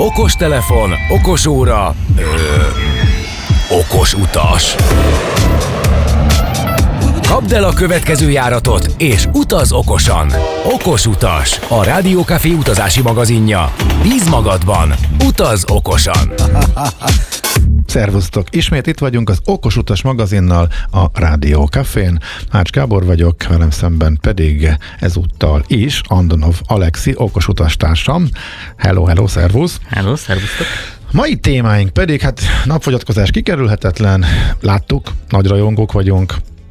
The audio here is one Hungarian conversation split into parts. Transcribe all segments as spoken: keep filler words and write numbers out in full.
Okostelefon, okosóra, ö, okos utas. Kapd el a következő járatot, és utaz okosan. Okos utas, a Rádió Café utazási magazinja. Bíz magadban, utaz okosan. Szervusztok! Ismét itt vagyunk az Okos Utas magazinnal a Rádió Cafén. Ács Gábor vagyok, velem szemben pedig ezúttal is Andonov Alexi, okos utastársam. Hello, hello, szervusz! Hello, szervusztok! Mai témáink pedig, hát napfogyatkozás kikerülhetetlen, láttuk, nagy rajongók vagyunk.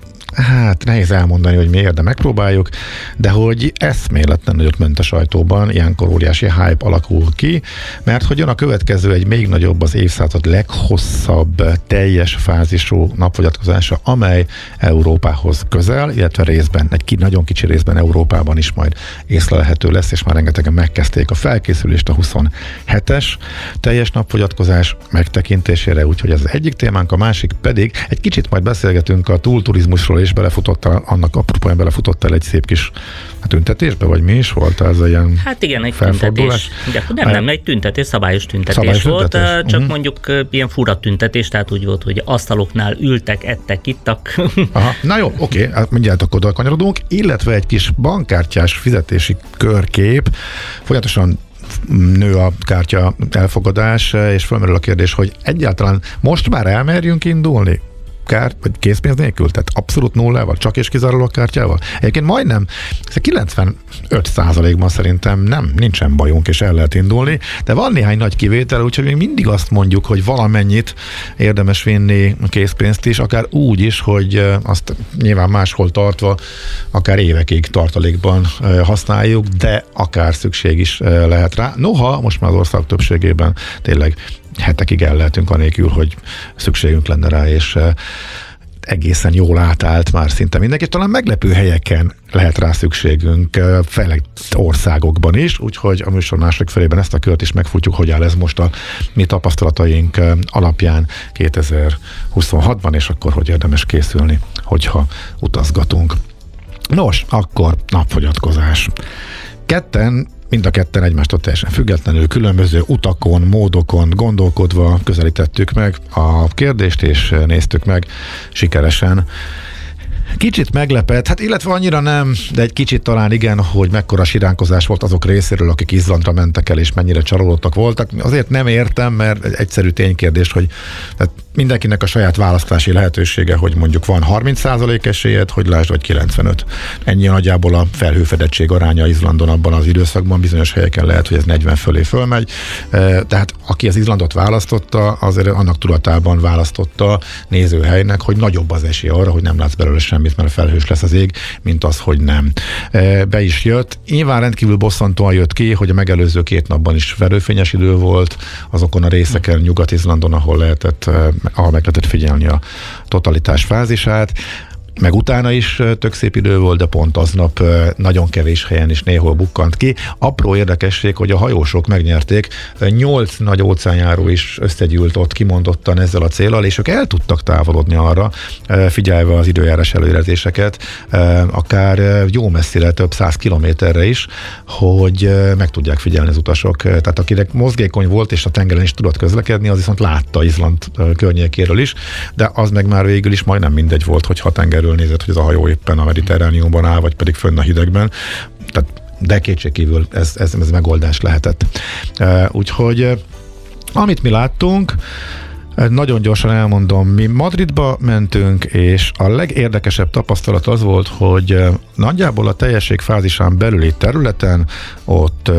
Hát nehéz elmondani, hogy miért, de megpróbáljuk, de hogy eszméletlen nagyot ment a sajtóban, ilyenkor óriási hype alakul ki, mert hogy jön a következő egy még nagyobb, az évszázad leghosszabb teljes fázisú napfogyatkozása, amely Európához közel, illetve részben, egy nagyon kicsi részben Európában is majd észlelhető lesz, és már rengetegen megkezdték a felkészülést a huszonhetes teljes napfogyatkozás megtekintésére, úgyhogy ez az egyik témánk, a másik pedig egy kicsit majd beszélgetünk a túlturizmusról, és belefutottál, annak apropóján belefutottál egy szép kis tüntetésbe, vagy mi is volt ez a ilyen Hát igen, egy tüntetés. De nem, nem, egy tüntetés, szabályos tüntetés szabályos volt, tüntetés. Csak uh-huh. mondjuk ilyen fura tüntetés, tehát úgy volt, hogy asztaloknál ültek, ettek, ittak. Aha. Na jó, oké, okay, mindjárt akkor oda kanyarodunk, illetve egy kis bankkártyás fizetési körkép, folyamatosan nő a kártya elfogadás, és felmerül a kérdés, hogy egyáltalán most már elmerjünk indulni? Kárt, vagy készpénz nélkül, tehát abszolút nullával, csak és kizárólag kártyával. Egyébként majdnem kilencvenöt százalékban szerintem nem, nincsen bajunk, és el lehet indulni, de van néhány nagy kivétel, úgyhogy még mindig azt mondjuk, hogy valamennyit érdemes vinni készpénzt is, akár úgy is, hogy azt nyilván máshol tartva, akár évekig tartalékban használjuk, de akár szükség is lehet rá. Noha most már az ország többségében tényleg hetekig el lehetünk anélkül, hogy szükségünk lenne rá, és egészen jól átállt már szinte mindenki, és talán meglepő helyeken lehet rá szükségünk, fejlett országokban is, úgyhogy a műsor második felében ezt a kört is megfutjuk, hogy áll ez most a mi tapasztalataink alapján kétezer-huszonhatban, és akkor hogy érdemes készülni, hogyha utazgatunk. Nos, akkor napfogyatkozás. Ketten Mind a ketten egymástól teljesen függetlenül, különböző utakon, módokon gondolkodva közelítettük meg a kérdést, és néztük meg sikeresen. Kicsit meglepett, hát illetve annyira nem, de egy kicsit talán igen, hogy mekkora siránkozás volt azok részéről, akik Izlandra mentek el, és mennyire csalódottak voltak. Azért nem értem, mert egy egyszerű ténykérdés, hogy tehát mindenkinek a saját választási lehetősége, hogy mondjuk van harminc százalék esélyed, hogy lásd, vagy kilencvenöt. Ennyi nagyjából a felhőfedettség aránya Izlandon abban az időszakban, bizonyos helyeken lehet, hogy ez negyven fölé fölmegy. Tehát aki az Izlandot választotta, azért annak tudatában választotta nézőhelynek, hogy nagyobb az esély arra, hogy nem látsz belőle semmit, mert felhős lesz az ég, mint az, hogy nem. Be is jött. Nyilván rendkívül bosszantóan jött ki, hogy a megelőző két napban is verőfényes idő volt, azokon a részeken Nyugat-Izlandon, ahol lehetett ahol meg lehetett figyelni a totalitás fázisát, meg utána is tök szép idő volt, de pont aznap nagyon kevés helyen is néhol bukkant ki. Apró érdekesség, hogy a hajósok megnyerték, nyolc nagy óceánjáró is összegyűlt ott kimondottan ezzel a céllal, és ők el tudtak távolodni arra, figyelve az időjárás előjelzéseket, akár jó messzire, több száz kilométerre is, hogy meg tudják figyelni az utasok. Tehát akinek mozgékony volt, és a tengeren is tudott közlekedni, az viszont látta Izland környékéről is, de az meg már végül is majdnem mindegy volt, hogy ha tengerről nézett, hogy ez a hajó éppen a Mediterrániumban áll, vagy pedig fönn a hidegben. Tehát, de kétségkívül ez, ez, ez megoldás lehetett. Úgyhogy amit mi láttunk, nagyon gyorsan elmondom, mi Madridba mentünk, és a legérdekesebb tapasztalat az volt, hogy nagyjából a teljesség fázisán belüli területen ott